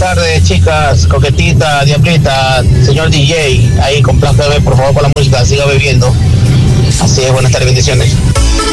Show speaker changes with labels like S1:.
S1: tardes, chicas, coquetita, diablita, señor DJ, ahí compláceme por favor con la música, siga bebiendo. Así es, buenas tardes, bendiciones.